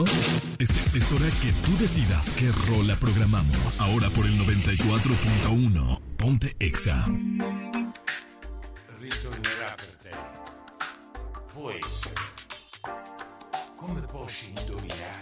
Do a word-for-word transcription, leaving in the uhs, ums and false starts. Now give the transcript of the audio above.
Es, es hora que tú decidas qué rola programamos. Ahora por el noventa y cuatro punto uno. Ponte Exa. Ritornerà per te. Può essere. Come posso indovinare?